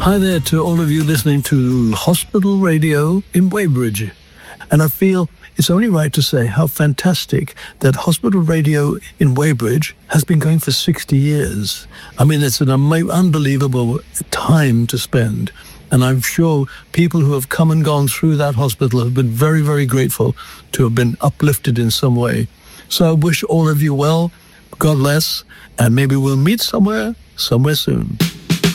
Hi there to all of you listening to Hospital Radio in Weybridge. And I feel it's only right to say how fantastic that Hospital Radio in Weybridge has been going for 60 years. I mean, it's an unbelievable time to spend. And I'm sure people who have come and gone through that hospital have been very, very grateful to have been uplifted in some way. So I wish all of you well, God bless, and maybe we'll meet somewhere soon.